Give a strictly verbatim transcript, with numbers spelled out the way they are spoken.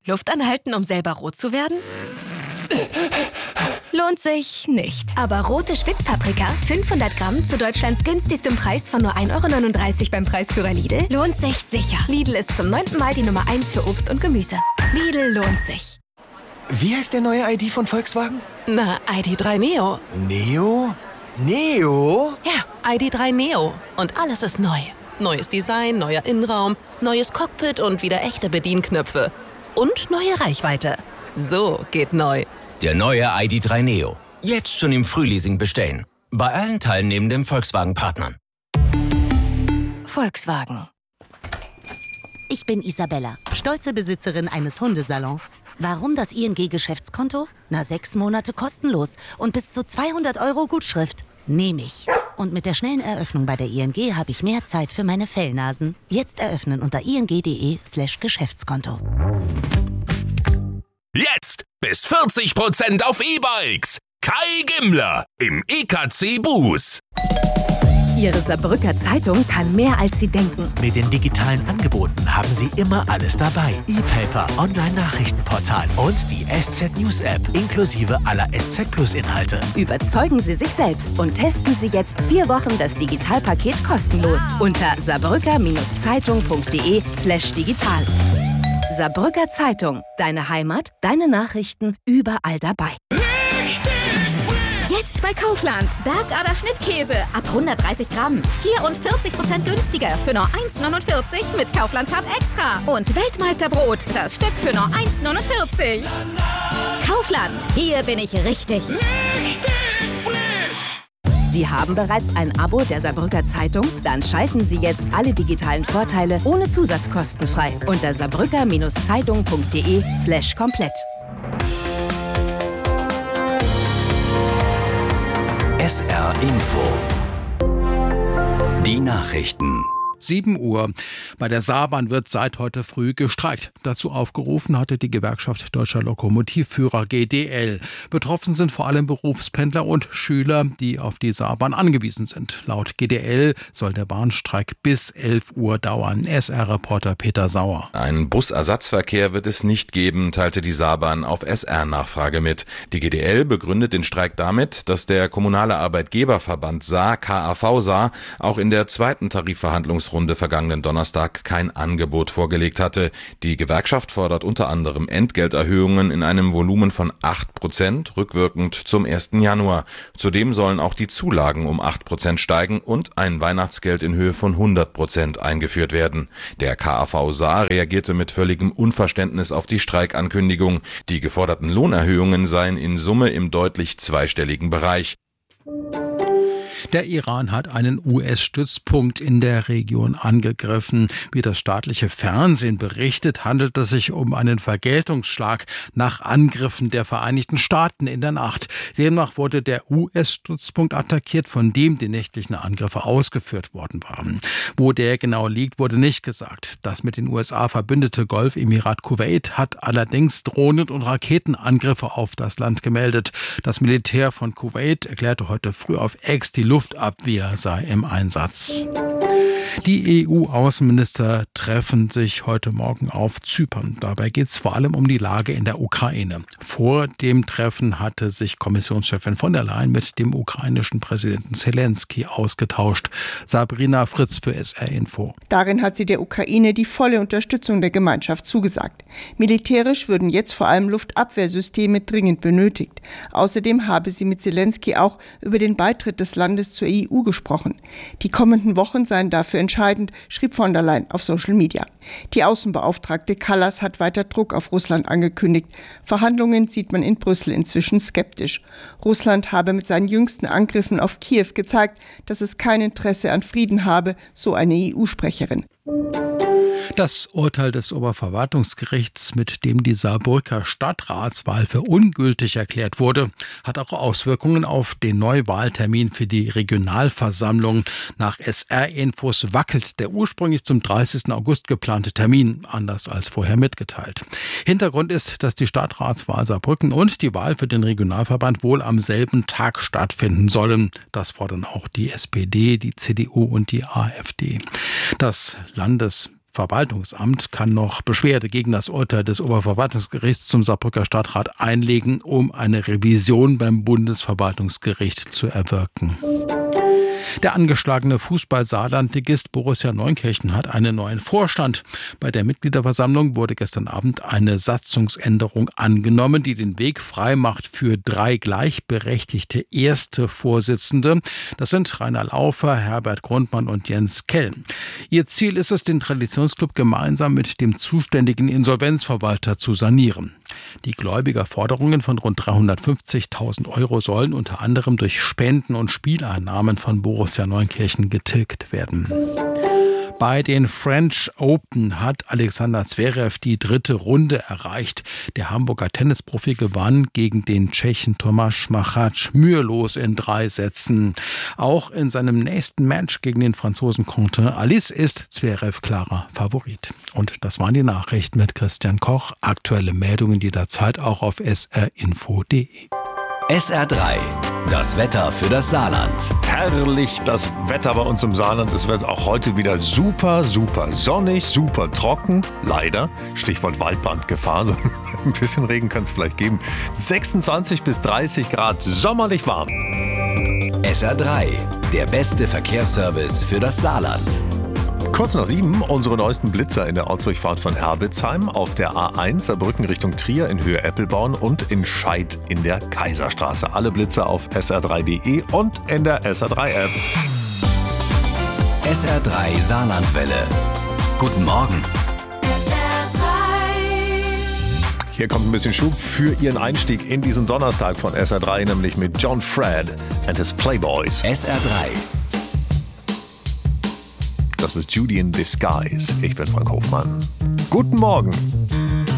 Luft anhalten, um selber rot zu werden? Lohnt sich nicht. Aber rote Spitzpaprika, fünfhundert Gramm zu Deutschlands günstigstem Preis von nur ein Euro neununddreißig beim Preisführer Lidl, lohnt sich sicher. Lidl ist zum neunten Mal die Nummer eins für Obst und Gemüse. Lidl lohnt sich. Wie heißt der neue I D von Volkswagen? Na, I D drei Neo. Neo? Neo? Ja, I D drei Neo. Und alles ist neu. Neues Design, neuer Innenraum, neues Cockpit und wieder echte Bedienknöpfe. Und neue Reichweite. So geht neu. Der neue I D drei Neo. Jetzt schon im Frühleasing bestellen. Bei allen teilnehmenden Volkswagen-Partnern. Volkswagen. Ich bin Isabella, stolze Besitzerin eines Hundesalons. Warum das I N G-Geschäftskonto? Na, sechs Monate kostenlos und bis zu zweihundert Euro Gutschrift. Nehme ich. Und mit der schnellen Eröffnung bei der I N G habe ich mehr Zeit für meine Fellnasen. Jetzt eröffnen unter ing.de slash Geschäftskonto. Jetzt bis vierzig Prozent auf E-Bikes. Kai Gimmler im E K C Bus. Ihre Saarbrücker Zeitung kann mehr, als Sie denken. Mit den digitalen Angeboten haben Sie immer alles dabei. E-Paper, Online-Nachrichtenportal und die S Z News App inklusive aller S Z Plus Inhalte. Überzeugen Sie sich selbst und testen Sie jetzt vier Wochen das Digitalpaket kostenlos unter saarbrücker-zeitung.de slash digital. Saarbrücker Zeitung, deine Heimat, deine Nachrichten, überall dabei. Jetzt bei Kaufland. Bergader Schnittkäse ab hundertdreißig Gramm. vierundvierzig Prozent günstiger für nur eins neunundvierzig mit Kauflandcard Extra. Und Weltmeisterbrot, das Stück für nur eins neunundvierzig. Kaufland, hier bin ich richtig. Richtig frisch. Sie haben bereits ein Abo der Saarbrücker Zeitung? Dann schalten Sie jetzt alle digitalen Vorteile ohne Zusatzkosten frei unter saarbrücker-zeitung.de slash komplett. S R Info. Die Nachrichten. sieben Uhr. Bei der Saarbahn wird seit heute früh gestreikt. Dazu aufgerufen hatte die Gewerkschaft Deutscher Lokomotivführer G D L. Betroffen sind vor allem Berufspendler und Schüler, die auf die Saarbahn angewiesen sind. Laut G D L soll der Bahnstreik bis elf Uhr dauern. S R-Reporter Peter Sauer. Einen Busersatzverkehr wird es nicht geben, teilte die Saarbahn auf S R-Nachfrage mit. Die G D L begründet den Streik damit, dass der kommunale Arbeitgeberverband Saar, K A V Saar, auch in der zweiten Tarifverhandlungsrunde Runde vergangenen Donnerstag kein Angebot vorgelegt hatte. Die Gewerkschaft fordert unter anderem Entgelterhöhungen in einem Volumen von acht Prozent, rückwirkend zum ersten Januar. Zudem sollen auch die Zulagen um acht Prozent steigen und ein Weihnachtsgeld in Höhe von hundert Prozent eingeführt werden. Der K A V Saar reagierte mit völligem Unverständnis auf die Streikankündigung. Die geforderten Lohnerhöhungen seien in Summe im deutlich zweistelligen Bereich. Der Iran hat einen U S-Stützpunkt in der Region angegriffen. Wie das staatliche Fernsehen berichtet, handelt es sich um einen Vergeltungsschlag nach Angriffen der Vereinigten Staaten in der Nacht. Demnach wurde der U S-Stützpunkt attackiert, von dem die nächtlichen Angriffe ausgeführt worden waren. Wo der genau liegt, wurde nicht gesagt. Das mit den U S A verbündete Golfemirat Kuwait hat allerdings Drohnen- und Raketenangriffe auf das Land gemeldet. Das Militär von Kuwait erklärte heute früh auf X, die Luftabwehr sei im Einsatz. Die E U-Außenminister treffen sich heute Morgen auf Zypern. Dabei geht es vor allem um die Lage in der Ukraine. Vor dem Treffen hatte sich Kommissionschefin von der Leyen mit dem ukrainischen Präsidenten Zelensky ausgetauscht. Sabrina Fritz für S R Info. Darin hat sie der Ukraine die volle Unterstützung der Gemeinschaft zugesagt. Militärisch würden jetzt vor allem Luftabwehrsysteme dringend benötigt. Außerdem habe sie mit Zelensky auch über den Beitritt des Landes zur E U gesprochen. Die kommenden Wochen seien dafür entscheidend, schrieb von der Leyen auf Social Media. Die Außenbeauftragte Kallas hat weiter Druck auf Russland angekündigt. Verhandlungen sieht man in Brüssel inzwischen skeptisch. Russland habe mit seinen jüngsten Angriffen auf Kiew gezeigt, dass es kein Interesse an Frieden habe, so eine E U-Sprecherin. Das Urteil des Oberverwaltungsgerichts, mit dem die Saarbrücker Stadtratswahl für ungültig erklärt wurde, hat auch Auswirkungen auf den Neuwahltermin für die Regionalversammlung. Nach S R-Infos wackelt der ursprünglich zum dreißigsten August geplante Termin, anders als vorher mitgeteilt. Hintergrund ist, dass die Stadtratswahl Saarbrücken und die Wahl für den Regionalverband wohl am selben Tag stattfinden sollen. Das fordern auch die S P D, die C D U und die A f D. Das Landes Verwaltungsamt kann noch Beschwerde gegen das Urteil des Oberverwaltungsgerichts zum Saarbrücker Stadtrat einlegen, um eine Revision beim Bundesverwaltungsgericht zu erwirken. Der angeschlagene Fußball-Saarlandligist Borussia Neunkirchen hat einen neuen Vorstand. Bei der Mitgliederversammlung wurde gestern Abend eine Satzungsänderung angenommen, die den Weg frei macht für drei gleichberechtigte erste Vorsitzende. Das sind Rainer Laufer, Herbert Grundmann und Jens Kell. Ihr Ziel ist es, den Traditionsclub gemeinsam mit dem zuständigen Insolvenzverwalter zu sanieren. Die Gläubigerforderungen von rund dreihundertfünfzigtausend Euro sollen unter anderem durch Spenden und Spieleinnahmen von Borussia Neunkirchen getilgt werden. Bei den French Open hat Alexander Zverev die dritte Runde erreicht. Der Hamburger Tennisprofi gewann gegen den Tschechen Tomáš Machač mühelos in drei Sätzen. Auch in seinem nächsten Match gegen den Franzosen Quentin Alice ist Zverev klarer Favorit. Und das waren die Nachrichten mit Christian Koch. Aktuelle Meldungen jederzeit auch auf s r info punkt d e. S R drei, das Wetter für das Saarland. Herrlich das Wetter bei uns im Saarland. Es wird auch heute wieder super, super sonnig, super trocken. Leider, Stichwort Waldbrandgefahr. So ein bisschen Regen kann es vielleicht geben. sechsundzwanzig bis dreißig Grad, sommerlich warm. S R drei, der beste Verkehrsservice für das Saarland. Kurz nach sieben, unsere neuesten Blitzer in der Ortsdurchfahrt von Herbitzheim, auf der A eins Saarbrücken Richtung Trier in Höhe Eppelborn und in Scheid in der Kaiserstraße. Alle Blitzer auf s r drei punkt d e und in der S R drei App. S R drei Saarlandwelle. Guten Morgen. S R drei. Hier kommt ein bisschen Schub für Ihren Einstieg in diesen Donnerstag von S R drei, nämlich mit John Fred and his Playboys. S R drei. Das ist Judy in Disguise. Ich bin Frank Hofmann. Guten Morgen.